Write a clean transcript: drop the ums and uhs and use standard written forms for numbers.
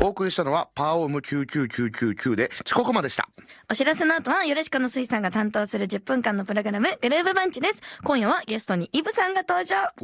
お送りしたのはパオーム99999で遅刻までした。 お知らせの後はヨルシカの水さんが担当する10分間のプログラムグルーブバンチです。今夜はゲストにイブさんが登場。